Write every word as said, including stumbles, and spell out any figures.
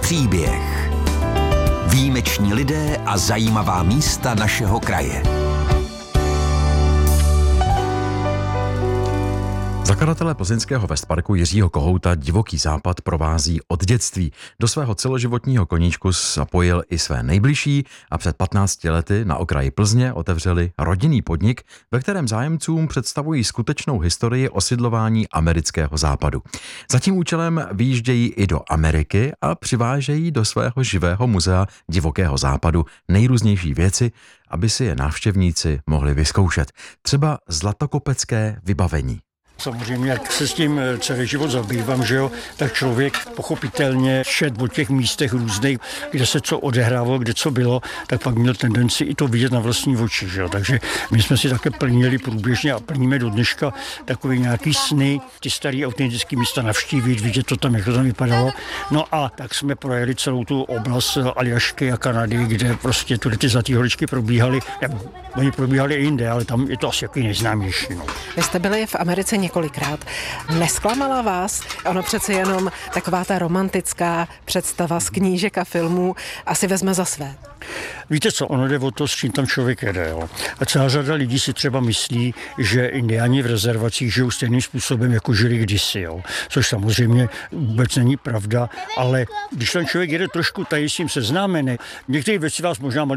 Příběh. Výjimeční lidé a zajímavá místa našeho kraje. Zakladatele plzeňského Westparku Jiřího Kohouta Divoký západ provází od dětství. Do svého celoživotního koníčku zapojil i své nejbližší a před patnácti lety na okraji Plzně otevřeli rodinný podnik, ve kterém zájemcům představují skutečnou historii osidlování amerického západu. Za tím účelem vyjíždějí i do Ameriky a přivážejí do svého živého muzea Divokého západu nejrůznější věci, aby si je návštěvníci mohli vyzkoušet. Třeba zlatokopecké vybavení. Samozřejmě, jak se s tím celý život zabývám, že jo, tak člověk pochopitelně šet o těch místech různých, kde se co odehrávalo, kde co bylo, tak pak měl tendenci i to vidět na vlastní oči, že jo. Takže my jsme si také plnili průběžně a plníme do dneška takový nějaký sny, ty staré autentické místa navštívit, vidět to tam, jak to tam vypadalo. No a tak jsme projeli celou tu oblast Aljašky a Kanady, kde prostě tuhle ty zlatý holičky probíhaly. Oni probíhaly i jinde, ale tam je to asi jaký nejznámější. No. Vy jste byli v Americe několikrát. Nesklamala vás? Ono přece jenom taková ta romantická představa z knížek a filmů asi vezme za své. Víte co, ono jde o to, s čím tam člověk jede. Jo. A celá řada lidí si třeba myslí, že indiáni v rezervacích žijou stejným způsobem, jako žili kdysi. Jo. Což samozřejmě vůbec není pravda, ale když ten člověk jede trošku tady s tím seznámený, některé věci vás možná